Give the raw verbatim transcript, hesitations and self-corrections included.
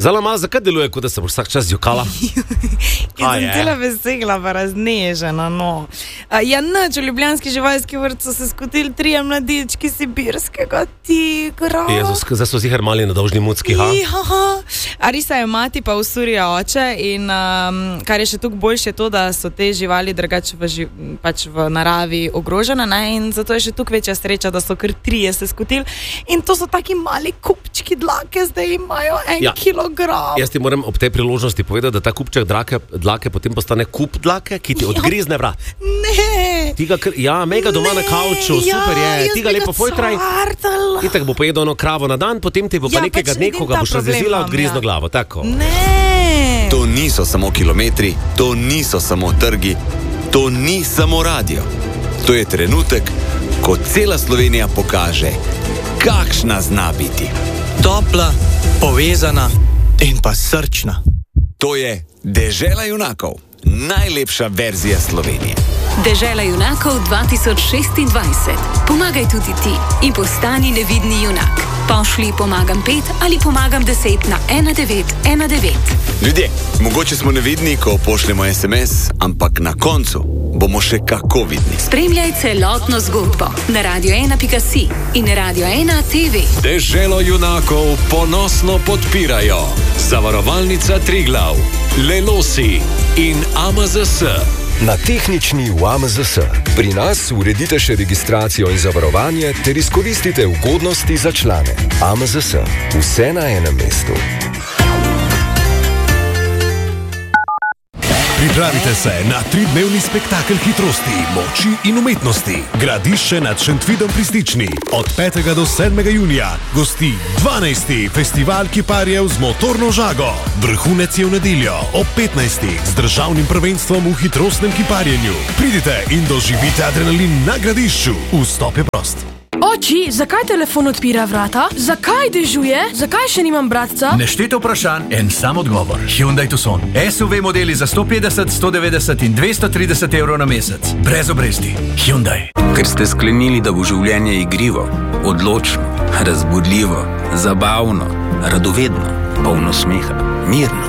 Zala malo, zakaj deluje, kot da se boš vsak čas jokala? Jaz sem cela vesela, pa raznežena, no. Uh, ja, nič, v ljubljanski živalski vrt so se skotili trije mladički sibirskega tigra. Jezus, zdaj so zihar mali na dolžni mucki, ha? Jaha. Arisa je mati, pa usurja oče in um, kar je še tukaj boljše je to, da so te živali drugače v, ži, pač v naravi ogrožene, ne? In zato je še tukaj večja sreča, da so kar trije se skotili. In to so taki mali kupčki dlake, zdaj imajo en ja. kilogram. Jaz ti moram ob tej priložnosti povedati, da ta kupček dlake, dlake potem postane kup dlake, ki ti odgrizne vrat. Ne. Tiga, ja, mega doma ne. na kauču, ja, super je. Tiga lepo fojtraj. Itak bo pojedel ono kravo na dan, potem ti bo pa ja, nekega dne, ko ga boš razjezila, odgrizno ja. glavo. Tako. Ne. To niso samo kilometri, to niso samo trgi, to ni samo radio. To je trenutek, ko cela Slovenija pokaže, kakšna zna biti. Topla, povezana in pa srčna. To je Dežela junakov, najlepša verzija Slovenije. Dežela junakov dva tisoč šestindvajset. Pomagaj tudi ti in postani nevidni junak. Pošli pomagam pet ali pomagam deset na ena devet ena devet. Ljudje, mogoče smo nevidni, ko pošljemo es em es, ampak na koncu bomo še kako vidni. Spremljaj celotno zgodbo na radio ena pika si in radio ena te ve. Deželo junakov ponosno podpirajo Zavarovalnica Triglav, Lelosi in A M Z S. Na tehnični v A M Z S. Pri nas uredite še registracijo in zavarovanje ter izkoristite ugodnosti za člane. A M Z S. Vse na enem mestu. Pripravite se na tridnevni spektakel hitrosti, moči in umetnosti. Gradišče nad Šentvidom pri Stični. Od petega do sedmega junija gosti dvanajsti festival kiparjev z motorno žago. Vrhunec je v nedeljo ob petnajstih z državnim prvenstvom v hitrostnem kiparjenju. Pridite in doživite adrenalin na Gradišču. Vstop je prost. Oči, zakaj telefon odpira vrata? Zakaj dežuje? Zakaj še nimam bratca? Neštete vprašanj, en sam odgovor. Hyundai Tucson. S U V modeli za sto petdeset, sto devetdeset in dvesto trideset evrov na mesec. Brez obresti. Hyundai. Ker ste sklenili, da bo življenje igrivo, odločno, razbudljivo, zabavno, radovedno, polno smeha, mirno.